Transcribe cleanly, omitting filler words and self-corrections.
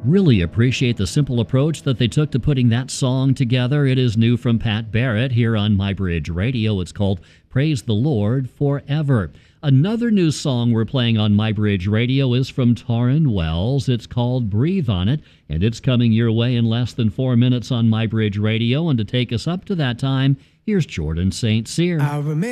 Really appreciate the simple approach that they took to putting that song together. It is new from Pat Barrett here on My Bridge Radio. It's called Praise the Lord Forever. Another new song we're playing on My Bridge Radio is from Tauren Wells. It's called Breathe on It, and it's coming your way in less than 4 minutes on My Bridge Radio. And to take us up to that time, here's Jordan St. Cyr.